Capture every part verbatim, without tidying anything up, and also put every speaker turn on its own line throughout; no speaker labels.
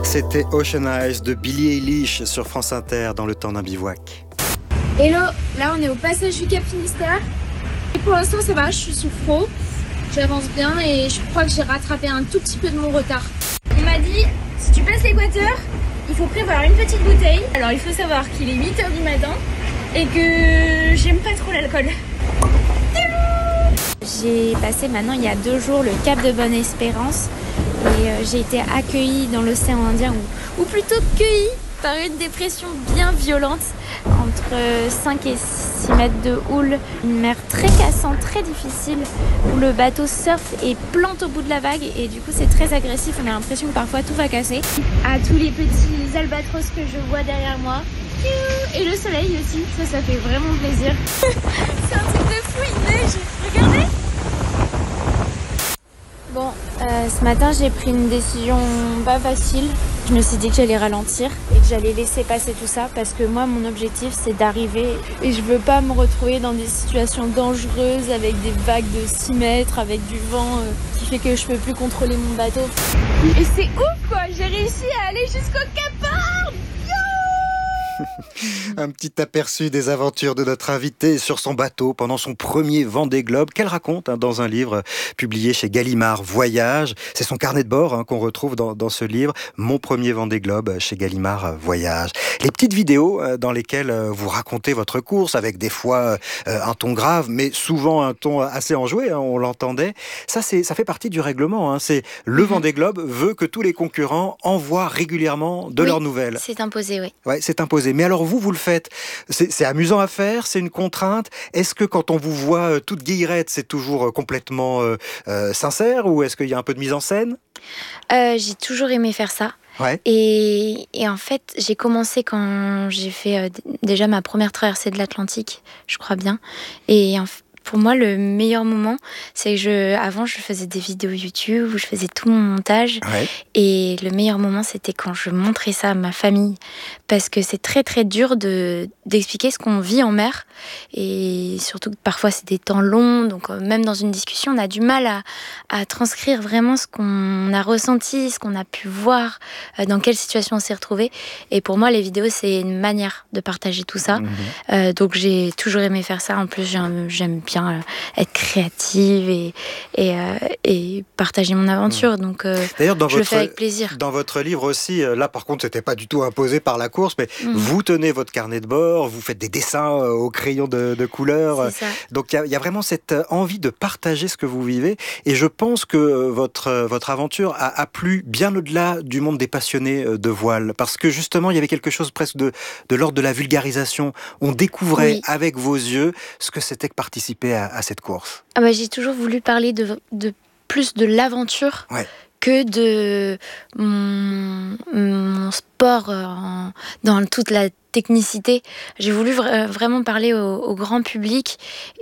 C'était Ocean Eyes de Billie Eilish sur France Inter dans le temps d'un bivouac.
Hello, là on est au passage du Cap Finistère. Et pour l'instant ça va, je suis sous froid, j'avance bien et je crois que j'ai rattrapé un tout petit peu de mon retard. On m'a dit, si tu passes l'équateur, il faut prévoir une petite bouteille. Alors il faut savoir qu'il est huit heures du matin et que j'aime pas trop l'alcool.
J'ai passé maintenant il y a deux jours le Cap de Bonne-Espérance et euh, j'ai été accueillie dans l'océan Indien ou, ou plutôt cueillie par une dépression bien violente entre cinq et six mètres de houle, une mer très cassante, très difficile où le bateau surfe et plante au bout de la vague et du coup c'est très agressif, on a l'impression que parfois tout va casser. À tous les petits albatros que je vois derrière moi et le soleil aussi, ça ça fait vraiment plaisir. C'est un truc de fou, il neige, regardez. Bon, euh, ce matin j'ai pris une décision pas facile. Je me suis dit que j'allais ralentir et que j'allais laisser passer tout ça parce que moi mon objectif c'est d'arriver et je veux pas me retrouver dans des situations dangereuses avec des vagues de six mètres, avec du vent euh, qui fait que je peux plus contrôler mon bateau. Et c'est ouf quoi, j'ai réussi à aller jusqu'au Cap Horn.
Un petit aperçu des aventures de notre invité sur son bateau pendant son premier Vendée Globe qu'elle raconte hein, dans un livre publié chez Gallimard, Voyage. C'est son carnet de bord hein, qu'on retrouve dans, dans ce livre, Mon premier Vendée Globe chez Gallimard, Voyage. Les petites vidéos euh, dans lesquelles euh, vous racontez votre course avec des fois euh, un ton grave, mais souvent un ton assez enjoué, hein, on l'entendait. Ça, c'est, ça fait partie du règlement. Hein. C'est le mmh. Vendée Globe veut que tous les concurrents envoient régulièrement de
oui,
leurs nouvelles.
C'est imposé, oui.
Ouais, c'est imposé. Mais alors vous, vous le faites. C'est, c'est amusant à faire, c'est une contrainte. Est-ce que quand on vous voit euh, toute guillerette, c'est toujours euh, complètement euh, euh, sincère ou est-ce qu'il y a un peu de mise en scène ?
euh, J'ai toujours aimé faire ça.
Ouais.
Et, et en fait, j'ai commencé quand j'ai fait euh, déjà ma première traversée de l'Atlantique, je crois bien. Et en fait, pour moi, le meilleur moment, c'est que je, avant, je faisais des vidéos YouTube où je faisais tout mon montage.
Ouais.
Et le meilleur moment, c'était quand je montrais ça à ma famille. Parce que c'est très, très dur de, d'expliquer ce qu'on vit en mer. Et surtout que parfois, c'est des temps longs. Donc, euh, même dans une discussion, on a du mal à, à transcrire vraiment ce qu'on a ressenti, ce qu'on a pu voir, euh, dans quelle situation on s'est retrouvé. Et pour moi, les vidéos, c'est une manière de partager tout ça. Mmh. Euh, donc, j'ai toujours aimé faire ça. En plus, j'aime, j'aime bien être créative et, et, euh, et partager mon aventure. Donc, euh, D'ailleurs, dans je votre, le fais avec plaisir.
Dans votre livre aussi, là par contre, c'était pas du tout imposé par la course, mais mmh. vous tenez votre carnet de bord, vous faites des dessins au crayon de, de couleur.
C'est ça.
Donc, il y, y a vraiment cette envie de partager ce que vous vivez. Et je pense que votre, votre aventure a, a plu bien au-delà du monde des passionnés de voile. Parce que justement, il y avait quelque chose presque de, de l'ordre de la vulgarisation. On découvrait oui. avec vos yeux ce que c'était que participer À, à cette course.
Ah bah, j'ai toujours voulu parler de, de plus de l'aventure ouais. que de mon, mon sport en, dans toute la technicité. J'ai voulu vra- vraiment parler au, au grand public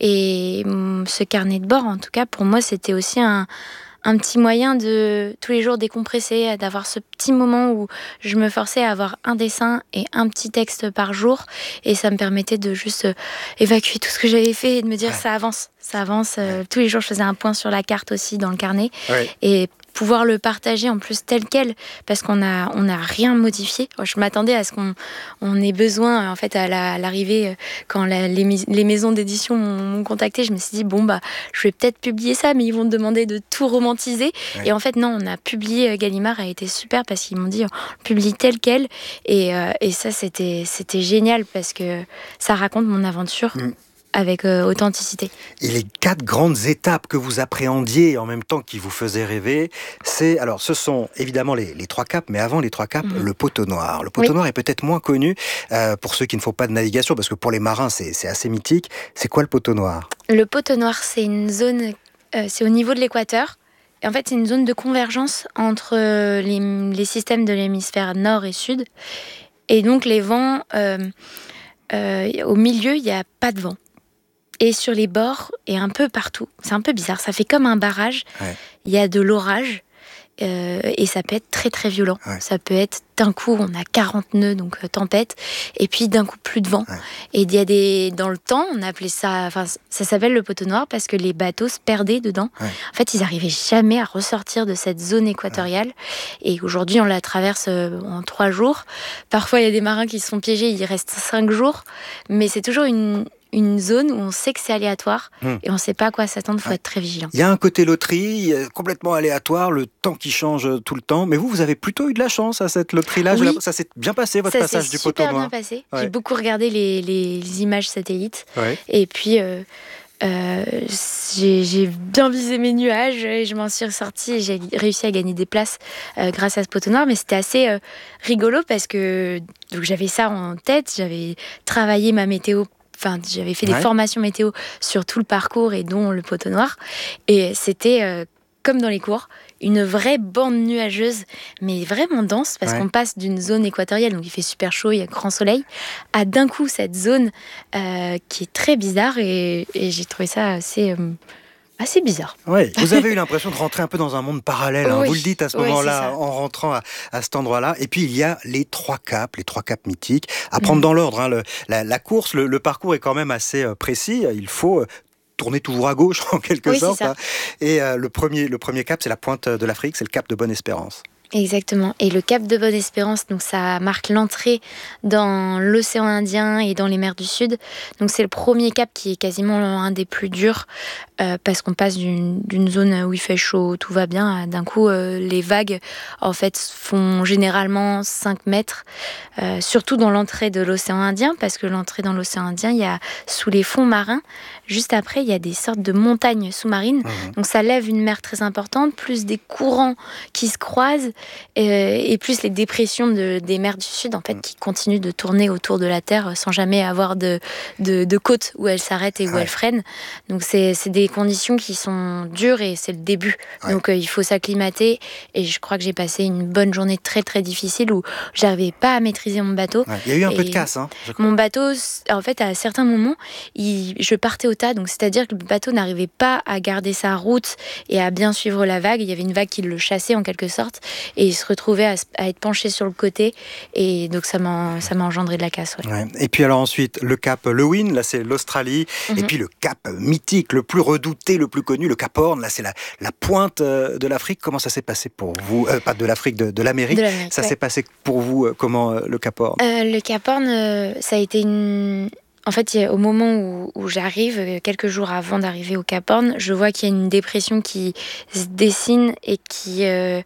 et ce carnet de bord, en tout cas, pour moi, c'était aussi un un petit moyen de tous les jours décompresser, d'avoir ce petit moment où je me forçais à avoir un dessin et un petit texte par jour et ça me permettait de juste évacuer tout ce que j'avais fait et de me dire ouais. ça avance, ça avance. Euh, tous les jours je faisais un point sur la carte aussi dans le carnet ouais. et pouvoir le partager en plus tel quel parce qu'on a on a rien modifié. Je m'attendais à ce qu'on on ait besoin en fait à, la, à l'arrivée quand la, les, les maisons d'édition m'ont, m'ont contacté, je me suis dit bon bah je vais peut-être publier ça mais ils vont me demander de tout romantiser ouais. et en fait non, on a publié. Gallimard a été super parce qu'ils m'ont dit on publie tel quel et euh, et ça c'était c'était génial parce que ça raconte mon aventure. Mmh. Avec euh, authenticité.
Et les quatre grandes étapes que vous appréhendiez et en même temps qui vous faisaient rêver, c'est, alors ce sont évidemment les, les trois caps, mais avant les trois caps, mmh. le poteau noir. Le poteau oui. noir est peut-être moins connu euh, pour ceux qui ne font pas de navigation, parce que pour les marins, c'est, c'est assez mythique. C'est quoi le poteau noir ?
Le poteau noir, c'est une zone, euh, c'est au niveau de l'équateur. Et en fait, c'est une zone de convergence entre euh, les, les systèmes de l'hémisphère nord et sud. Et donc les vents, euh, euh, au milieu, il n'y a pas de vent. Et sur les bords, et un peu partout, c'est un peu bizarre, ça fait comme un barrage, ouais. Il y a de l'orage, euh, et ça peut être très très violent.
Ouais.
Ça peut être d'un coup, on a quarante nœuds, donc euh, tempête, et puis d'un coup plus de vent. Ouais. Et il y a des, dans le temps, on appelait ça, enfin ça s'appelle le poteau noir parce que les bateaux se perdaient dedans. Ouais. En fait, ils n'arrivaient jamais à ressortir de cette zone équatoriale. Ouais. Et aujourd'hui, on la traverse euh, en trois jours. Parfois, il y a des marins qui se font piéger, il reste cinq jours, mais c'est toujours une une zone où on sait que c'est aléatoire mmh. et on ne sait pas à quoi s'attendre, il faut ouais. être très vigilant.
Il y a un côté loterie, complètement aléatoire, le temps qui change tout le temps, mais vous, vous avez plutôt eu de la chance à cette loterie-là.
Oui.
Ça s'est bien passé, votre
ça
passage du poteau noir.
Ça s'est super bien passé. Ouais. J'ai beaucoup regardé les, les, les images satellites ouais. et puis euh, euh, j'ai, j'ai bien visé mes nuages et je m'en suis ressortie et j'ai réussi à gagner des places euh, grâce à ce poteau noir, mais c'était assez euh, rigolo parce que donc, j'avais ça en tête, j'avais travaillé ma météo. Enfin, j'avais fait des ouais. formations météo sur tout le parcours et dont le poteau noir. Et c'était, euh, comme dans les cours, une vraie bande nuageuse, mais vraiment dense, parce ouais. qu'on passe d'une zone équatoriale, donc il fait super chaud, il y a grand soleil, à d'un coup cette zone euh, qui est très bizarre. Et, et j'ai trouvé ça assez... Euh, assez bizarre.
Oui, vous avez eu l'impression de rentrer un peu dans un monde parallèle, hein. Oui. Vous le dites à ce oui, moment-là, en rentrant à, à cet endroit-là. Et puis, il y a les trois caps, les trois caps mythiques. À prendre mmh. dans l'ordre, hein, le, la, la course, le, le parcours est quand même assez euh, précis. Il faut... Euh, tourner toujours à gauche, en quelque
oui,
sorte. Hein. Et euh, le, premier, le premier cap, c'est la pointe de l'Afrique, c'est le cap de Bonne-Espérance.
Exactement. Et le cap de Bonne-Espérance, donc ça marque l'entrée dans l'océan Indien et dans les mers du Sud. Donc c'est le premier cap qui est quasiment un des plus durs euh, parce qu'on passe d'une, d'une zone où il fait chaud, tout va bien. D'un coup, euh, les vagues en fait font généralement cinq mètres, euh, surtout dans l'entrée de l'océan Indien, parce que l'entrée dans l'océan Indien, il y a sous les fonds marins, juste après, il y a des sortes de montagnes sous-marines. Mmh. Donc ça lève une mer très importante, plus des courants qui se croisent. Et, et plus les dépressions de, des mers du Sud en fait, qui continuent de tourner autour de la Terre sans jamais avoir de, de, de côte où elles s'arrêtent et où ouais. elles freinent. Donc c'est, c'est des conditions qui sont dures et c'est le début. Ouais. Donc euh, il faut s'acclimater et je crois que j'ai passé une bonne journée très très difficile où j'arrivais pas à maîtriser mon bateau.
Ouais. Il y a eu un et peu de casse. Hein,
mon bateau, en fait, à certains moments, il, je partais au tas. Donc c'est-à-dire que le bateau n'arrivait pas à garder sa route et à bien suivre la vague. Il y avait une vague qui le chassait en quelque sorte. Et il se retrouvait à, à être penché sur le côté. Et donc, ça m'a, ça m'a engendré de la casse. Ouais.
Ouais. Et puis, alors ensuite, le cap Lewin, là, c'est l'Australie. Mm-hmm. Et puis, le cap mythique, le plus redouté, le plus connu, le cap Horn. Là, c'est la, la pointe de l'Afrique. Comment ça s'est passé pour vous euh, Pas de l'Afrique, de, de l'Amérique. De l'Amérique ça ouais. s'est passé pour vous, comment, euh, le cap Horn
euh, Le cap Horn, euh, ça a été une... En fait, au moment où, où j'arrive, quelques jours avant d'arriver au Cap Horn, je vois qu'il y a une dépression qui se dessine et qui... Euh,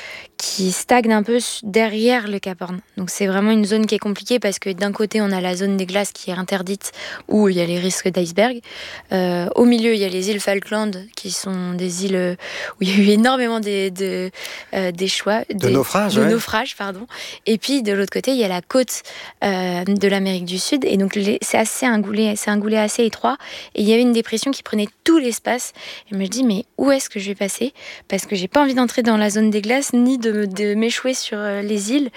qui stagne un peu derrière le Cap Horn. Donc c'est vraiment une zone qui est compliquée parce que d'un côté on a la zone des glaces qui est interdite où il y a les risques d'iceberg. Euh, au milieu il y a les îles Falkland qui sont des îles où il y a eu énormément de, de, euh, des choix,
de
des,
naufrages.
De
ouais.
naufrages pardon. Et puis de l'autre côté il y a la côte euh, de l'Amérique du Sud et donc les, c'est assez un goulet, c'est un goulet assez étroit et il y avait une dépression qui prenait tout l'espace. Et je me dis mais où est-ce que je vais passer parce que j'ai pas envie d'entrer dans la zone des glaces ni de De, de m'échouer sur euh, les îles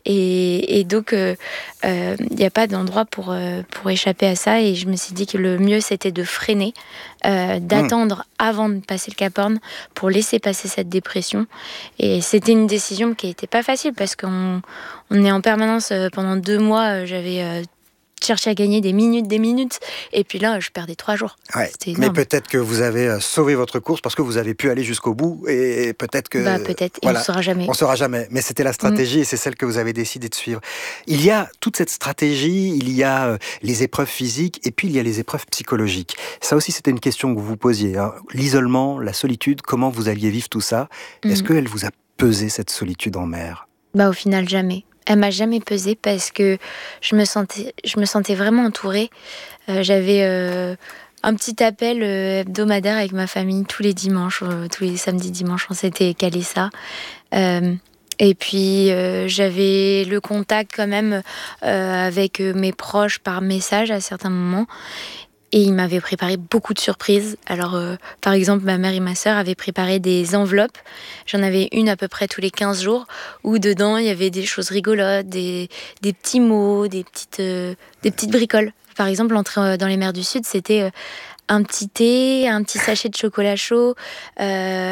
et, et donc il euh, n'y euh, a pas d'endroit pour, euh, pour échapper à ça et je me suis dit que le mieux c'était de freiner euh, d'attendre mmh. avant de passer le Cap Horn pour laisser passer cette dépression et c'était une décision qui n'était pas facile parce qu'on on est en permanence euh, pendant deux mois euh, j'avais euh, chercher à gagner des minutes, des minutes. Et puis là, je perdais trois jours.
Ouais, mais peut-être que vous avez sauvé votre course parce que vous avez pu aller jusqu'au bout. Et peut-être que...
Bah, peut-être. Voilà, et on ne saura jamais.
On ne saura jamais. Mais c'était la stratégie mmh. et c'est celle que vous avez décidé de suivre. Il y a toute cette stratégie, il y a les épreuves physiques et puis il y a les épreuves psychologiques. Ça aussi, c'était une question que vous vous posiez. Hein. L'isolement, la solitude, comment vous alliez vivre tout ça ? mmh. Est-ce qu'elle vous a pesé, cette solitude en mer ?
Bah, au final, jamais. Elle m'a jamais pesée parce que je me sentais, je me sentais vraiment entourée. Euh, j'avais euh, un petit appel euh, hebdomadaire avec ma famille tous les dimanches, euh, tous les samedis, dimanches, on s'était calé ça. Euh, et puis euh, j'avais le contact quand même euh, avec mes proches par message à certains moments. Et ils m'avaient préparé beaucoup de surprises. Alors, euh, par exemple, ma mère et ma sœur avaient préparé des enveloppes. J'en avais une à peu près tous les quinze jours, où dedans, il y avait des choses rigolotes, des, des petits mots, des petites, euh, des petites bricoles. Par exemple, l'entrée dans les mers du Sud, c'était euh, un petit thé, un petit sachet de chocolat chaud, euh, un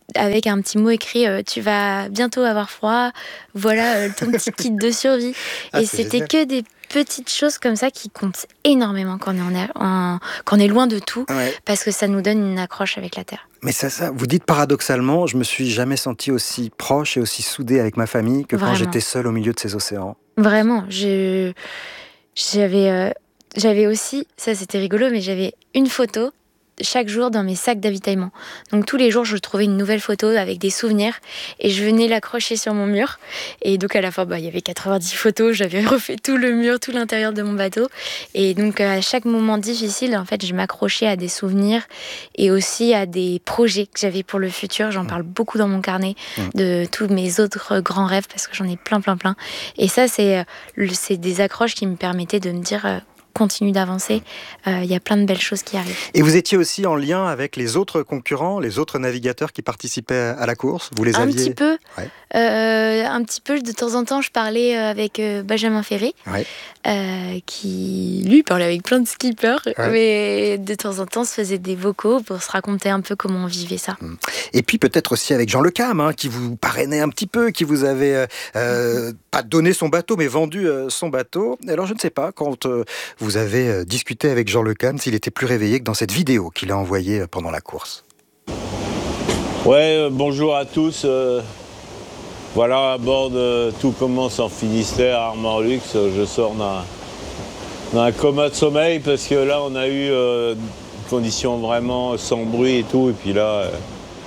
avec un petit mot écrit euh, tu vas bientôt avoir froid, voilà euh, ton petit kit de survie. Ah, et c'était génial. Que des petites choses comme ça qui comptent énormément quand on est, en, quand on est loin de tout, ouais. Parce que ça nous donne une accroche avec la terre.
Mais ça, ça, vous dites paradoxalement, je me suis jamais senti aussi proche et aussi soudée avec ma famille que Vraiment. Quand j'étais seule au milieu de ces océans.
Vraiment, je, j'avais, euh, j'avais aussi, ça c'était rigolo, mais j'avais une photo chaque jour dans mes sacs d'avitaillement. Donc tous les jours, je trouvais une nouvelle photo avec des souvenirs et je venais l'accrocher sur mon mur. Et donc à la fin, bah, il y avait quatre-vingt-dix photos, j'avais refait tout le mur, tout l'intérieur de mon bateau. Et donc à chaque moment difficile, en fait, je m'accrochais à des souvenirs et aussi à des projets que j'avais pour le futur. J'en parle beaucoup dans mon carnet de tous mes autres grands rêves parce que j'en ai plein, plein, plein. Et ça, c'est, c'est des accroches qui me permettaient de me dire... continue d'avancer, il euh, y a plein de belles choses qui arrivent.
Et vous étiez aussi en lien avec les autres concurrents, les autres navigateurs qui participaient à la course? Vous les
un
aviez...
petit peu, ouais. euh, un petit peu. De temps en temps, je parlais avec euh, Benjamin Ferré, ouais. euh, qui lui parlait avec plein de skippers, ouais. Mais de temps en temps, se faisait des vocaux pour se raconter un peu comment on vivait ça.
Et puis peut-être aussi avec Jean Le Cam, hein, qui vous parrainait un petit peu, qui vous avait euh, pas donné son bateau, mais vendu euh, son bateau. Alors je ne sais pas quand euh, vous Vous avez discuté avec Jean Le Cam s'il était plus réveillé que dans cette vidéo qu'il a envoyée pendant la course.
Ouais, euh, bonjour à tous. Euh, voilà, à bord de Tout commence en Finistère, Armor Luxe. Je sors d'un, d'un coma de sommeil parce que là, on a eu euh, des conditions vraiment sans bruit et tout. Et puis là, euh,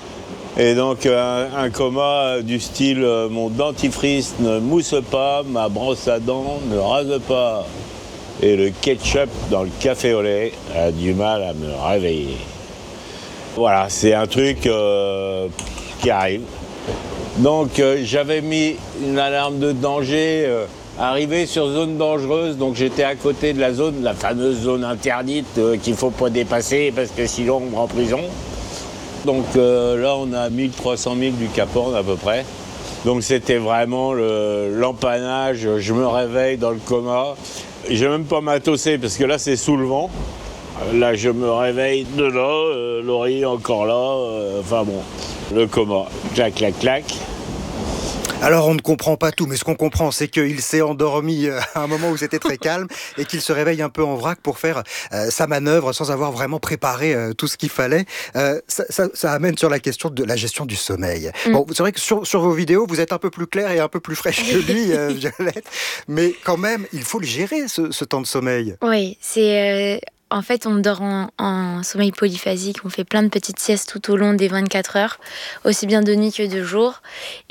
et donc un, un coma du style euh, mon dentifrice ne mousse pas, ma brosse à dents ne rase pas. Et le ketchup dans le café au lait a du mal à me réveiller. Voilà, c'est un truc euh, qui arrive. Donc euh, j'avais mis une alarme de danger, euh, arrivé sur zone dangereuse, donc j'étais à côté de la zone, la fameuse zone interdite euh, qu'il ne faut pas dépasser parce que sinon on va en prison. Donc euh, là on est à mille trois cents milles du Cap Horn à peu près. Donc c'était vraiment le, l'empannage, je me réveille dans le coma. Je n'ai même pas matossé parce que là c'est sous le vent. Là je me réveille de là, euh, l'oreiller encore là, euh, enfin bon, le coma, clac, clac, clac.
Alors on ne comprend pas tout, mais ce qu'on comprend c'est qu'il s'est endormi à un moment où c'était très calme et qu'il se réveille un peu en vrac pour faire euh, sa manœuvre sans avoir vraiment préparé euh, tout ce qu'il fallait. Euh, ça, ça, ça amène sur la question de la gestion du sommeil. Mm. Bon, c'est vrai que sur, sur vos vidéos, vous êtes un peu plus clair et un peu plus fraîche que lui, euh, Violette, mais quand même, il faut le gérer ce, ce temps de sommeil.
Oui, c'est... Euh... En fait, on dort en, en sommeil polyphasique, on fait plein de petites siestes tout au long des vingt-quatre heures, aussi bien de nuit que de jour.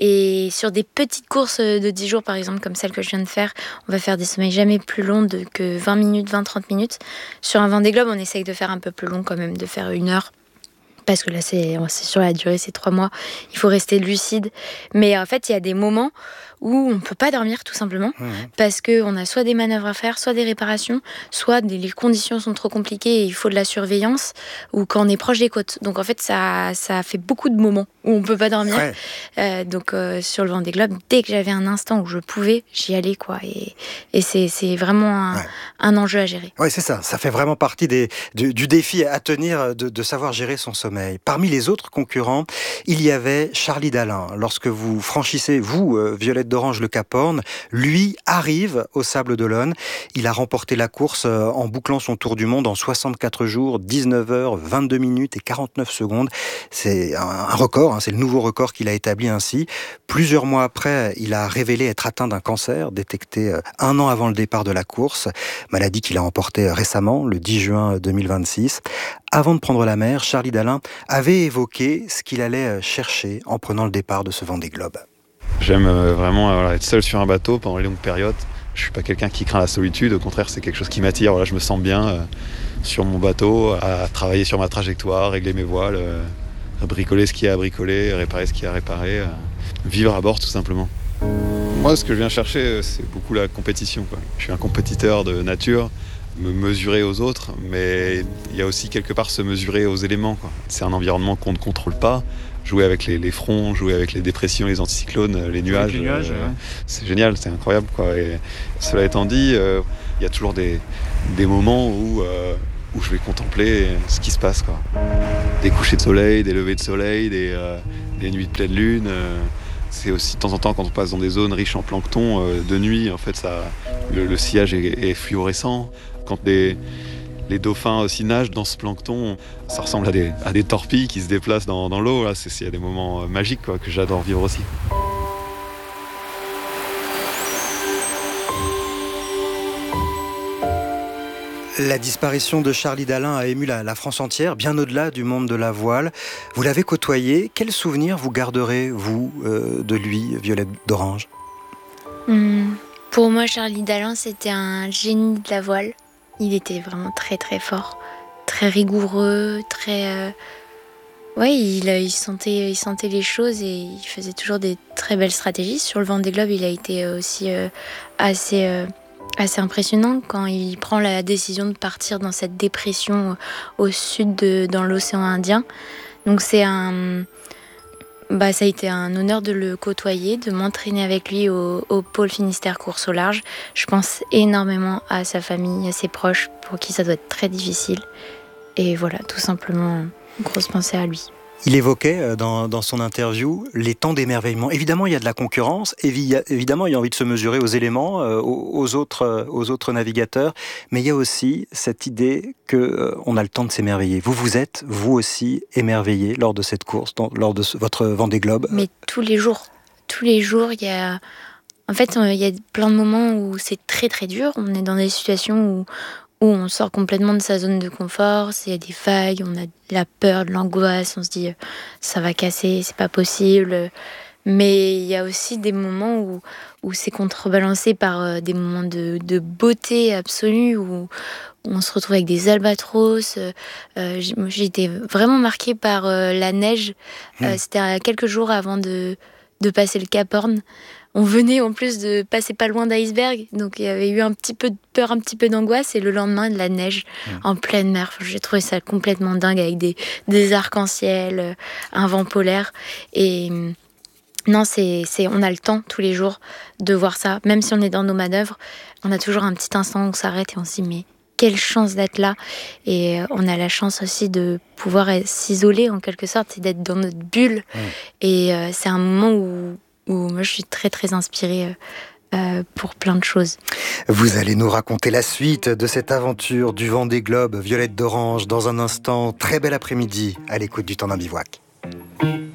Et sur des petites courses de dix jours, par exemple, comme celle que je viens de faire, on va faire des sommeils jamais plus longs de, que vingt minutes, vingt à trente minutes. Sur un Vendée Globe, on essaye de faire un peu plus long quand même, de faire une heure. Parce que là, c'est, c'est sur la durée, c'est trois mois. Il faut rester lucide. Mais en fait, il y a des moments où on ne peut pas dormir, tout simplement. Mmh. Parce qu'on a soit des manœuvres à faire, soit des réparations, soit des, les conditions sont trop compliquées et il faut de la surveillance, ou quand on est proche des côtes. Donc en fait, ça, ça fait beaucoup de moments où on ne peut pas dormir. Ouais. Euh, donc euh, sur le Vendée Globe, dès que j'avais un instant où je pouvais, j'y allais, quoi. Et, et c'est, c'est vraiment un, ouais. un enjeu à gérer.
Oui, c'est ça. Ça fait vraiment partie des, du, du défi à tenir de, de savoir gérer son sommeil. Parmi les autres concurrents, il y avait Charlie Dalin. Lorsque vous franchissez, vous, euh, Violette d'Orange, le Cap Horn, lui arrive au Sables d'Olonne. Il a remporté la course euh, en bouclant son tour du monde en soixante-quatre jours, dix-neuf heures, vingt-deux minutes et quarante-neuf secondes. C'est un, un record, hein, c'est le nouveau record qu'il a établi ainsi. Plusieurs mois après, il a révélé être atteint d'un cancer, détecté euh, un an avant le départ de la course. Maladie qu'il a emportée récemment, le dix juin deux mille vingt-six. Avant de prendre la mer, Charlie Dalin avait évoqué ce qu'il allait chercher en prenant le départ de ce Vendée Globe.
J'aime vraiment voilà, être seul sur un bateau pendant les longues périodes. Je suis pas quelqu'un qui craint la solitude, au contraire c'est quelque chose qui m'attire. Voilà, je me sens bien euh, sur mon bateau, à travailler sur ma trajectoire, régler mes voiles, euh, bricoler ce qu'il y a à bricoler, réparer ce qu'il y a à réparer, euh, vivre à bord tout simplement. Moi ce que je viens chercher c'est beaucoup la compétition, quoi. Je suis un compétiteur de nature, me mesurer aux autres, mais il y a aussi quelque part se mesurer aux éléments, quoi. C'est un environnement qu'on ne contrôle pas. Jouer avec les, les fronts, jouer avec les dépressions, les anticyclones, les nuages, les nuages euh, ouais. C'est génial, c'est incroyable, quoi. Et cela étant dit, il euh, y a toujours des, des moments où euh, où je vais contempler ce qui se passe, quoi. Des couchers de soleil, des levées de soleil, des, euh, des nuits de pleine lune. Euh, c'est aussi de temps en temps quand on passe dans des zones riches en plancton, euh, de nuit, en fait, ça, le, le sillage est, est fluorescent. Quand des, les dauphins aussi nagent dans ce plancton, ça ressemble à des, à des torpilles qui se déplacent dans, dans l'eau. Là, c'est, il y a des moments magiques, quoi, que j'adore vivre aussi.
La disparition de Charlie Dalin a ému la, la France entière, bien au-delà du monde de la voile. Vous l'avez côtoyé. Quel souvenir vous garderez, vous, euh, de lui, Violette d'Orange ?
Hum, Pour moi, Charlie Dalin, c'était un génie de la voile. Il était vraiment très très fort, très rigoureux, très... Euh... Ouais, il, il, sentait, il sentait les choses et il faisait toujours des très belles stratégies. Sur le Vendée Globe, il a été aussi euh, assez... Euh... assez impressionnant quand il prend la décision de partir dans cette dépression au sud de, dans l'océan Indien. Donc c'est un, bah ça a été un honneur de le côtoyer, de m'entraîner avec lui au, au pôle Finistère course au large. Je pense énormément à sa famille, à ses proches, pour qui ça doit être très difficile. Et voilà, tout simplement, une grosse pensée à lui.
Il évoquait dans, dans son interview les temps d'émerveillement. Évidemment, il y a de la concurrence. Évidemment, il y a envie de se mesurer aux éléments, aux, aux, autres, aux autres navigateurs. Mais il y a aussi cette idée qu'on a le temps de s'émerveiller. Vous, vous êtes, vous aussi, émerveillé lors de cette course, dans, lors de ce, votre Vendée Globe.
Mais tous les jours. Tous les jours, il y a... En fait, il y a plein de moments où c'est très, très dur. On est dans des situations où... où on sort complètement de sa zone de confort, il y a des vagues, on a de la peur, de l'angoisse, on se dit ça va casser, c'est pas possible. Mais il y a aussi des moments où, où c'est contrebalancé par des moments de, de beauté absolue, où, où on se retrouve avec des albatros. Euh, j'ai été vraiment marquée par euh, la neige. Mmh. Euh, c'était quelques jours avant de, de passer le Cap Horn. On venait en plus de passer pas loin d'iceberg, donc il y avait eu un petit peu de peur, un petit peu d'angoisse, et le lendemain de la neige mmh. en pleine mer. J'ai trouvé ça complètement dingue avec des, des arcs-en-ciel, un vent polaire. Et non, c'est, c'est, on a le temps tous les jours de voir ça. Même si on est dans nos manœuvres, on a toujours un petit instant où on s'arrête et on se dit mais quelle chance d'être là. Et on a la chance aussi de pouvoir s'isoler en quelque sorte et d'être dans notre bulle. Mmh. Et euh, c'est un moment où où moi je suis très très inspirée euh, pour plein de choses.
Vous allez nous raconter la suite de cette aventure du Vendée Globe, Violette d'Orange, dans un instant. Très bel après-midi à l'écoute du Temps d'un bivouac.